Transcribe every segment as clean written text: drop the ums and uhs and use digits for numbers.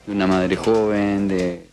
una madre joven, de...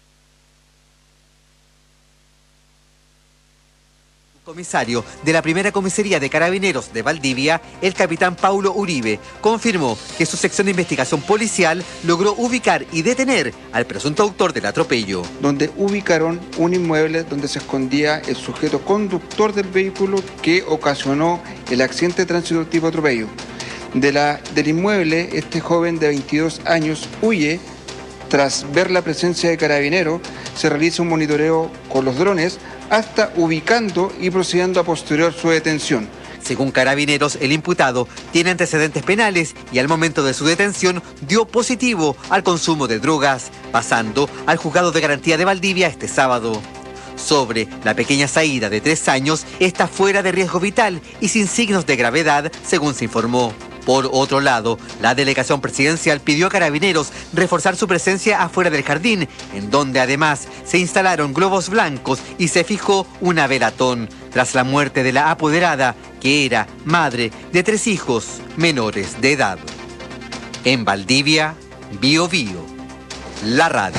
Comisario de la primera comisaría de Carabineros de Valdivia, el capitán Paulo Uribe, confirmó que su sección de investigación policial logró ubicar y detener al presunto autor del atropello. Donde ubicaron un inmueble donde se escondía el sujeto conductor del vehículo que ocasionó el accidente de tránsito tipo atropello. Del inmueble, este joven de 22 años huye. Tras ver la presencia de carabineros, se realiza un monitoreo con los drones hasta ubicando y procediendo a posterior su detención. Según Carabineros, el imputado tiene antecedentes penales y al momento de su detención dio positivo al consumo de drogas, pasando al juzgado de garantía de Valdivia este sábado. Sobre la pequeña Zaida de 3 años, está fuera de riesgo vital y sin signos de gravedad, según se informó. Por otro lado, la delegación presidencial pidió a Carabineros reforzar su presencia afuera del jardín, en donde además se instalaron globos blancos y se fijó una velatón, tras la muerte de la apoderada, que era madre de 3 hijos menores de edad. En Valdivia, Bio Bio, la radio.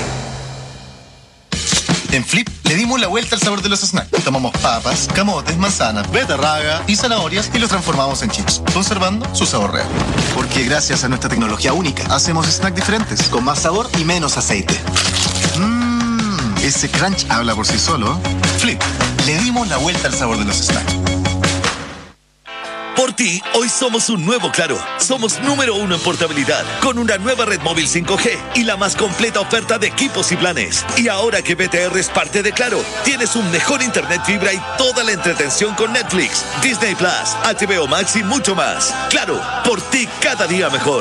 En Flip le dimos la vuelta al sabor de los snacks. Tomamos papas, camotes, manzanas, beterraga y zanahorias y los transformamos en chips, conservando su sabor real. Porque gracias a nuestra tecnología única, hacemos snacks diferentes, con más sabor y menos aceite. Ese crunch habla por sí solo. Flip, le dimos la vuelta al sabor de los snacks. Por ti, hoy somos un nuevo Claro. Somos número 1 en portabilidad, con una nueva red móvil 5G y la más completa oferta de equipos y planes. Y ahora que BTR es parte de Claro, tienes un mejor internet fibra y toda la entretención con Netflix, Disney Plus, HBO Max y mucho más. Claro, por ti cada día mejor.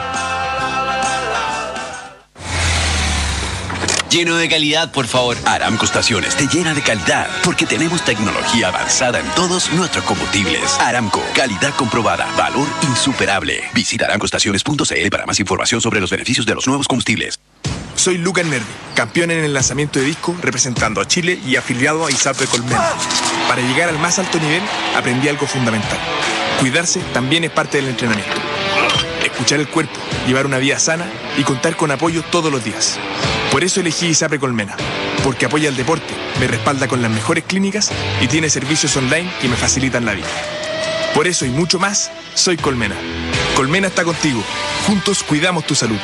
Lleno de calidad, por favor. Aramco Estaciones te llena de calidad porque tenemos tecnología avanzada en todos nuestros combustibles. Aramco, calidad comprobada, valor insuperable. Visita aramcoestaciones.cl para más información sobre los beneficios de los nuevos combustibles. Soy Lucas Nervi, campeón en el lanzamiento de disco representando a Chile y afiliado a ISAPRE Colmena. Para llegar al más alto nivel, aprendí algo fundamental. Cuidarse también es parte del entrenamiento. Escuchar el cuerpo, llevar una vida sana y contar con apoyo todos los días. Por eso elegí ISAPRE Colmena, porque apoya el deporte, me respalda con las mejores clínicas y tiene servicios online que me facilitan la vida. Por eso y mucho más, soy Colmena. Colmena está contigo. Juntos cuidamos tu salud.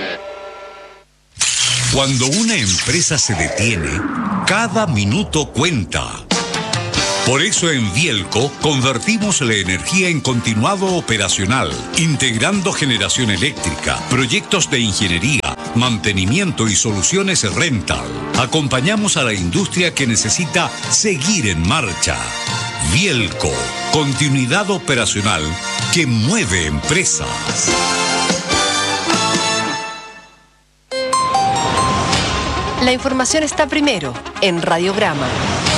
Cuando una empresa se detiene, cada minuto cuenta. Por eso en Vielco convertimos la energía en continuado operacional, integrando generación eléctrica, proyectos de ingeniería, mantenimiento y soluciones rental. Acompañamos a la industria que necesita seguir en marcha. Vielco, continuidad operacional que mueve empresas. La información está primero en Radiograma.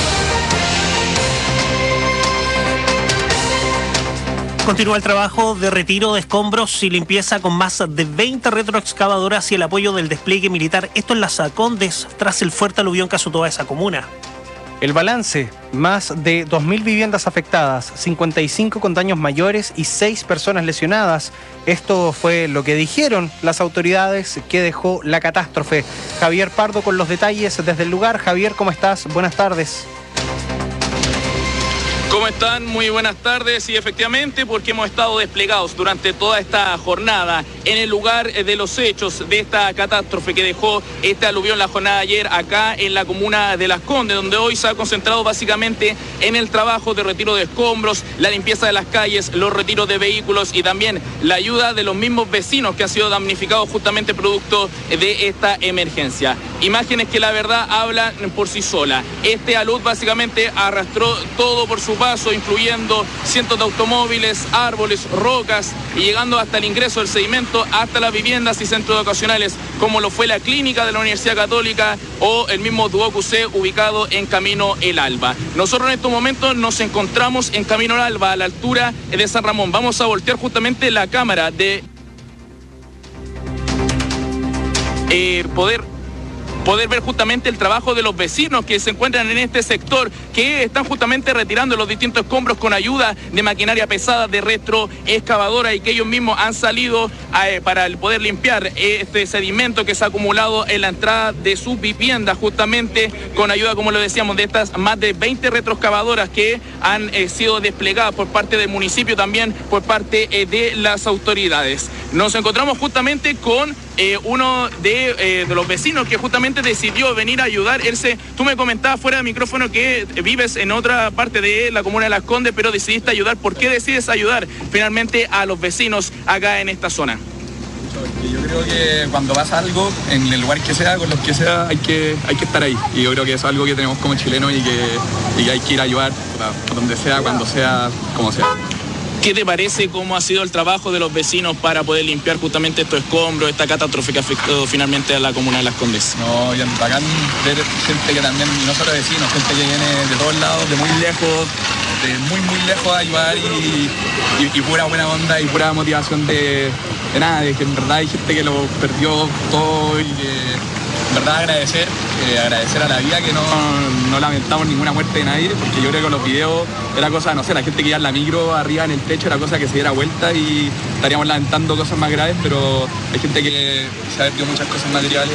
Continúa el trabajo de retiro de escombros y limpieza con más de 20 retroexcavadoras y el apoyo del despliegue militar. Esto en Las Condes, tras el fuerte aluvión que azotó a esa comuna. El balance, más de 2.000 viviendas afectadas, 55 con daños mayores y 6 personas lesionadas. Esto fue lo que dijeron las autoridades que dejó la catástrofe. Javier Pardo con los detalles desde el lugar. Javier, ¿cómo estás? Buenas tardes. ¿Cómo están? Muy buenas tardes. Y efectivamente, porque hemos estado desplegados durante toda esta jornada en el lugar de los hechos de esta catástrofe que dejó este aluvión la jornada de ayer acá en la comuna de Las Condes, donde hoy se ha concentrado básicamente en el trabajo de retiro de escombros, la limpieza de las calles, los retiros de vehículos y también la ayuda de los mismos vecinos que han sido damnificados justamente producto de esta emergencia. Imágenes que la verdad hablan por sí sola. Este alud básicamente arrastró todo por su paso, incluyendo cientos de automóviles, árboles, rocas y llegando hasta el ingreso del sedimento, hasta las viviendas y centros educacionales, como lo fue la clínica de la Universidad Católica o el mismo Duoc C ubicado en Camino El Alba. Nosotros en estos momentos nos encontramos en Camino El Alba, a la altura de San Ramón. Vamos a voltear justamente la cámara de poder poder ver justamente el trabajo de los vecinos que se encuentran en este sector, que están justamente retirando los distintos escombros con ayuda de maquinaria pesada, de retroexcavadora, y que ellos mismos han salido para poder limpiar este sedimento que se ha acumulado en la entrada de sus viviendas, justamente con ayuda, como lo decíamos, de estas más de 20 retroexcavadoras que han sido desplegadas por parte del municipio, también por parte de las autoridades. Nos encontramos justamente con uno de los vecinos que justamente decidió venir a ayudar. Tú me comentabas fuera de micrófono que vives en otra parte de la comuna de Las Condes, pero decidiste ayudar. ¿Por qué decides ayudar finalmente a los vecinos acá en esta zona? Yo creo que cuando pasa algo, en el lugar que sea, con los que sea, hay que estar ahí. Y yo creo que eso es algo que tenemos como chilenos y que hay que ir a ayudar donde sea, cuando sea, como sea. ¿Qué te parece cómo ha sido el trabajo de los vecinos para poder limpiar justamente estos escombros, esta catástrofe que afectó finalmente a la comuna de Las Condes? No, y bacán ver gente que también, no solo vecinos, gente que viene de todos lados, de muy lejos, de muy lejos a ayudar y pura buena onda y pura motivación de nada, de que en verdad hay gente que lo perdió todo y que en verdad agradecer a la vida que no lamentamos ninguna muerte de nadie, porque yo creo que con los videos era cosa, no sé, la gente que iba en la micro arriba en el techo era cosa que se diera vuelta y estaríamos lamentando cosas más graves, pero hay gente que se ha perdido muchas cosas materiales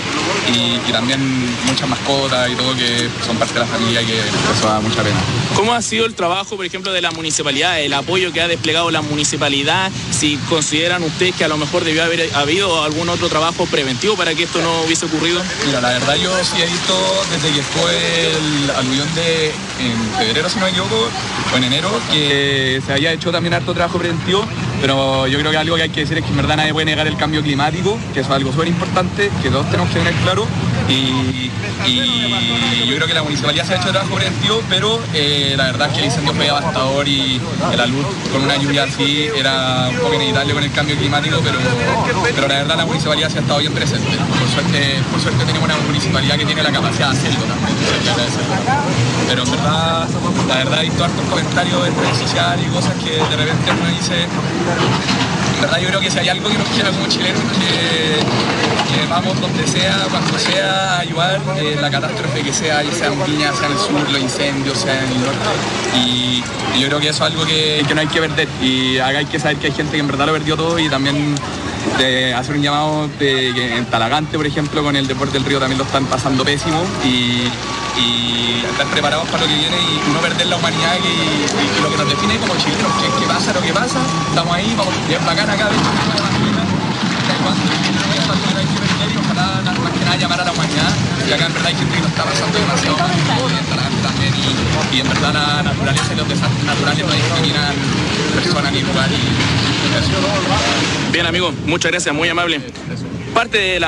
y también muchas mascotas y todo que son parte de la familia y que eso da mucha pena. ¿Cómo ha sido el trabajo, por ejemplo, de la municipalidad, el apoyo que ha desplegado la municipalidad? Si consideran ustedes que a lo mejor debió haber habido algún otro trabajo preventivo para que esto no hubiese ocurrido. Mira, la verdad yo sí he visto desde que fue el aluvión en febrero, si no me equivoco, o en enero, que se había hecho también harto trabajo preventivo, pero yo creo que algo que hay que decir es que en verdad nadie puede negar el cambio climático, que eso es algo súper importante, que todos tenemos que tener claro, y yo creo que la municipalidad se ha hecho trabajo preventivo, pero la verdad es que el incendio fue devastador y la luz con una lluvia así era un poco inevitable con el cambio climático, pero la verdad la municipalidad se ha estado bien presente. Por suerte tenemos una municipalidad que tiene la capacidad de hacerlo también, pero en verdad, la verdad he visto hartos comentarios en redes sociales y cosas que de repente uno dice, en verdad yo creo que si hay algo que nos queda como chilenos, que vamos donde sea, cuando sea, a ayudar, la catástrofe que sea, ya sea en Viña, sea en el sur, los incendios, sea en el norte, y yo creo que eso es algo que no hay que perder, y hay que saber que hay gente que en verdad lo perdió todo, y también de hacer un llamado de que en Talagante, por ejemplo, con el deporte del río también lo están pasando pésimo, y estar preparados para lo que viene y no perder la humanidad y lo que nos define como chilenos, que pasa lo que pasa, estamos ahí, vamos bien bacán acá, de hecho, y ojalá más que nada llamar a la humanidad, y acá en verdad hay gente que lo está pasando demasiado mal, en Talagante también, y en verdad la naturaleza y los desastres naturales no discriminan personas ni lugar. Bien, amigo, muchas gracias, muy amable. Parte de la